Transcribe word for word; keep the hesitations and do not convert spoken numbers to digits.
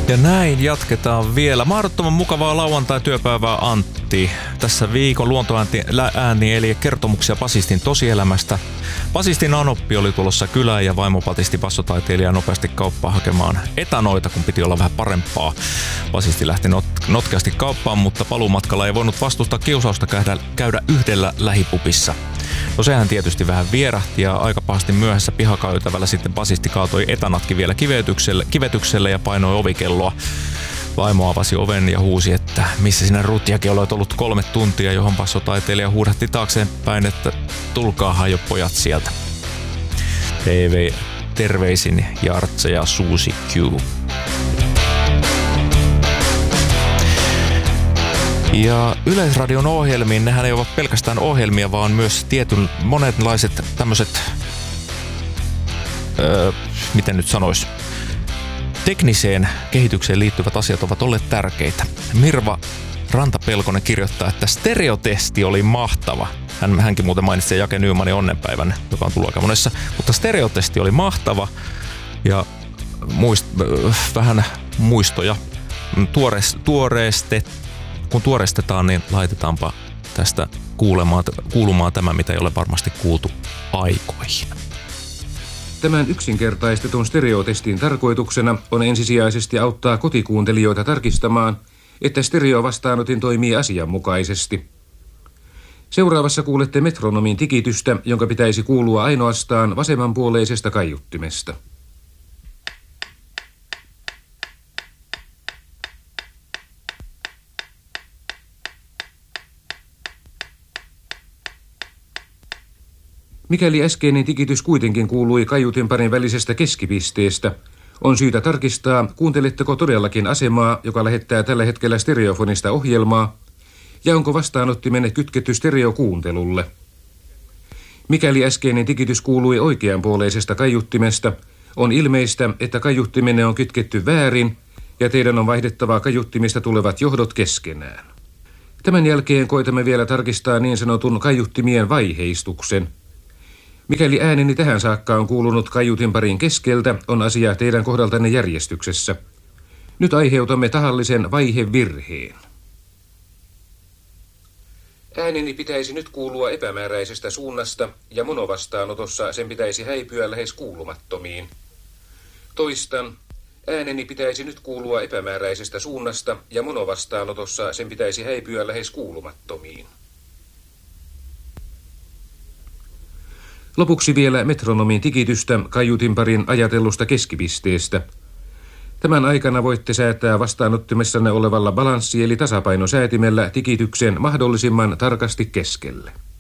Ja näin jatketaan vielä. Mahdottoman mukavaa lauantai-työpäivää, Antti. Tässä viikon luontoääni eli kertomuksia basistin tosielämästä. Basistin Anoppi oli tulossa kylään ja vaimo patisti bassotaiteilijaa nopeasti kauppaan hakemaan etanoita, kun piti olla vähän parempaa. Basisti lähti not- notkeasti kauppaan, mutta paluumatkalla ei voinut vastustaa kiusausta käydä, käydä yhdellä lähipupissa. No sehän tietysti vähän vierähti ja aika pahasti myöhässä pihakäytävällä sitten basisti kaatoi etanatkin vielä kivetykselle, kivetykselle ja painoi ovikelloa. Vaimo avasi oven ja huusi, että missä sinä rutjakin olet ollut kolme tuntia, johon bassotaiteilija huudahti taakseen päin, että tulkaahan jo pojat sieltä. T V terveisin Jartse ja Suusi Q. Ja Yleisradion ohjelmiin, nehän ei ole pelkästään ohjelmia, vaan myös tietyn monenlaiset tämmöiset, öö, miten nyt sanois, tekniseen kehitykseen liittyvät asiat ovat olleet tärkeitä. Mirva Rantapelkonen kirjoittaa, että stereotesti oli mahtava. Hän, hänkin muuten mainitsi Jake Nymanin onnenpäivän, joka on tullut aika monessa. Mutta stereotesti oli mahtava ja muist, vähän muistoja. Tuores, tuoreestet, kun tuorestetaan, niin laitetaanpa tästä kuulemaan, kuulumaan tämä, mitä ei ole varmasti kuultu aikoihin. Tämän yksinkertaistetun stereotestin tarkoituksena on ensisijaisesti auttaa kotikuuntelijoita tarkistamaan, että stereovastaanotin toimii asianmukaisesti. Seuraavassa kuulette metronomin tikitystä, jonka pitäisi kuulua ainoastaan vasemmanpuoleisesta kaiuttimesta. Mikäli äskeinen tikitys kuitenkin kuului kaiutinparin välisestä keskipisteestä, on syytä tarkistaa, kuunteletteko todellakin asemaa, joka lähettää tällä hetkellä stereofonista ohjelmaa, ja onko vastaanottimenne kytketty stereokuuntelulle. Mikäli äskeinen tikitys kuului oikeanpuoleisesta kaiuttimesta, on ilmeistä, että kaiuttimenne on kytketty väärin, ja teidän on vaihdettava kaiuttimista tulevat johdot keskenään. Tämän jälkeen koitamme vielä tarkistaa niin sanotun kaiuttimien vaiheistuksen. Mikäli ääneni tähän saakka on kuulunut kaiutinparin keskeltä, on asia teidän kohdaltanne järjestyksessä. Nyt aiheutamme tahallisen vaihevirheen. Ääneni pitäisi nyt kuulua epämääräisestä suunnasta, ja monovastaanotossa sen pitäisi häipyä lähes kuulumattomiin. Toistan, ääneni pitäisi nyt kuulua epämääräisestä suunnasta, ja monovastaanotossa sen pitäisi häipyä lähes kuulumattomiin. Lopuksi vielä metronomin tikitystä kaiutinparin ajatellusta keskipisteestä. Tämän aikana voitte säätää vastaanottimessanne olevalla balanssi- eli tasapainosäätimellä tikityksen mahdollisimman tarkasti keskelle.